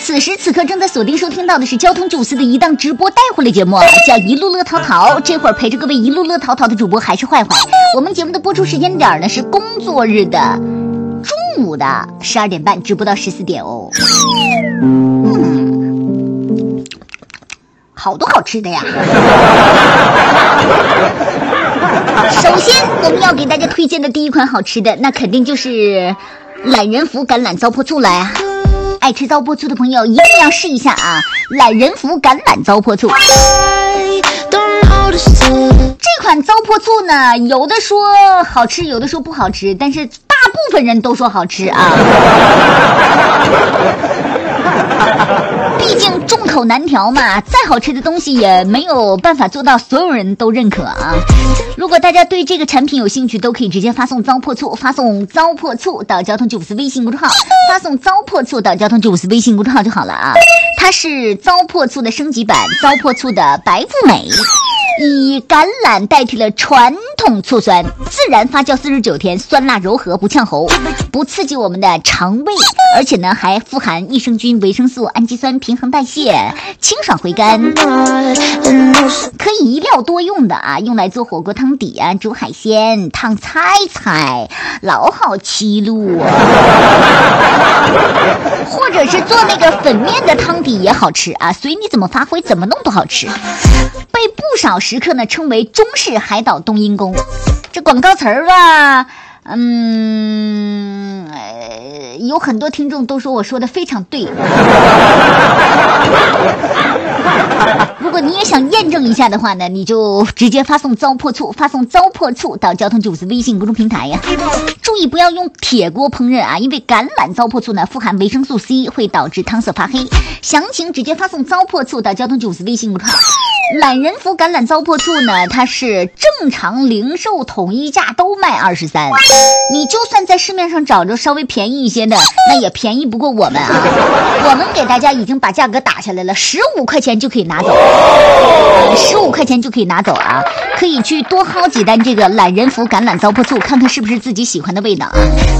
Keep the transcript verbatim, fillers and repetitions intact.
此时此刻正在锁定收听到的是交通九四的一档直播带回来节目，叫一路乐淘淘。这会儿陪着各位一路乐淘淘的主播还是坏坏。我们节目的播出时间点呢是工作日的中午的十二点半，直播到十四点哦。嗯，好多好吃的呀。首先我们要给大家推荐的第一款好吃的，那肯定就是懒人福橄榄糟粕醋了呀。爱吃糟粕醋的朋友一定要试一下啊！懒人福橄榄糟粕醋，这款糟粕醋呢，有的说好吃，有的说不好吃，但是大部分人都说好吃啊。毕竟众口难调嘛，再好吃的东西也没有办法做到所有人都认可啊。如果大家对这个产品有兴趣，都可以直接发送糟粕醋，发送糟粕醋到交通九五四微信公众号，发送糟粕醋到交通九五四微信公众号就好了啊。它是糟粕醋的升级版，糟粕醋的白富美，以橄榄代替了传统醋酸，自然发酵四十九天，酸辣柔和，不呛喉，不刺激我们的肠胃，而且呢还富含益生菌、维生素、氨基酸，平衡代谢，清爽回甘，可以一料多用的啊，用来做火锅汤底啊，煮海鲜、烫菜菜，老好吃路啊。或者是做那个粉面的汤底也好吃啊，随你怎么发挥，怎么弄都好吃。被不少食客呢称为中式海岛冬阴功，这广告词儿吧，嗯、呃，有很多听众都说我说的非常对。如果你也想验证一下的话呢，你就直接发送糟粕醋，发送糟粕醋到交通九五四微信公众平台呀。注意不要用铁锅烹饪啊，因为橄榄糟粕醋呢富含维生素 C， 会导致汤色发黑。详情直接发送糟粕醋到交通九五四微信公众号。懒人福橄榄糟粕醋呢，它是正常零售统一价都卖二十三，你就算在市面上找着稍微便宜一些的，那也便宜不过我们啊。我们给大家已经把价格打下来了，十五块钱就可以拿走，十五块钱就可以拿走啊！可以去多薅几单这个懒人福橄榄糟粕醋，看看是不是自己喜欢的味道啊。